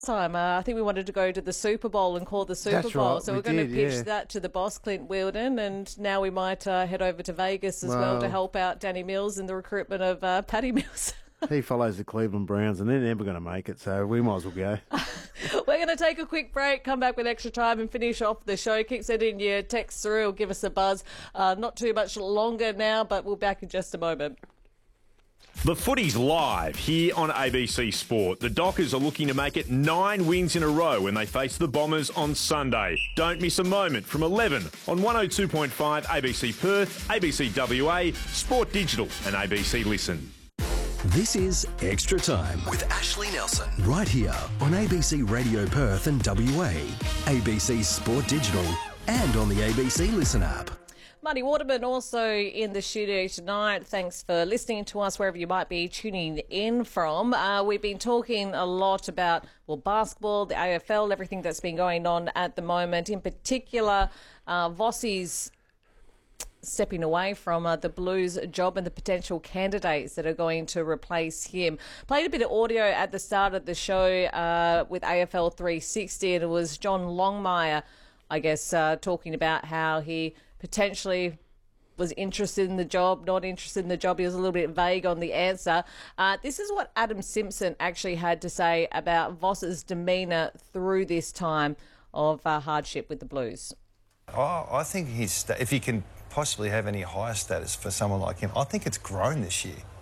time. I think we wanted to go to the Super Bowl and call the Super That's Bowl. right, So we we're going to did, pitch yeah. that to the boss, Clint Wheeldon, and now we might head over to Vegas as well to help out Danny Mills in the recruitment of Paddy Mills. He follows the Cleveland Browns and they're never going to make it, so we might as well go. We're going to take a quick break, come back with extra time and finish off the show. Keep sending your texts through or give us a buzz. Not too much longer now, but we'll be back in just a moment. The footy's live here on ABC Sport. The Dockers are looking to make it 9 wins in a row when they face the Bombers on Sunday. Don't miss a moment from 11 on 102.5 ABC Perth, ABC WA, Sport Digital and ABC Listen. This is Extra Time with Ashley Nelson, right here on ABC Radio Perth and WA, ABC Sport Digital, and on the ABC Listen app. Marty Waterman also in the studio tonight. Thanks for listening to us wherever you might be tuning in from. We've been talking a lot about, basketball, the AFL, everything that's been going on at the moment. In particular, Vossi's stepping away from the Blues job and the potential candidates that are going to replace him. Played a bit of audio at the start of the show with AFL 360, and it was John Longmire, I guess, talking about how he potentially was interested in the job, not interested in the job. He was a little bit vague on the answer. This is what Adam Simpson actually had to say about Voss's demeanour through this time of hardship with the Blues. I think if he can possibly have any higher status for someone like him, I think it's grown this year.